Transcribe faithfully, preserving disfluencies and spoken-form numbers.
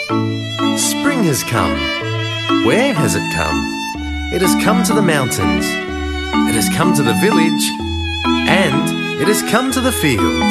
Spring has come. Where has it come? It has come to the mountains. It has come to the village. And it has come to the fields.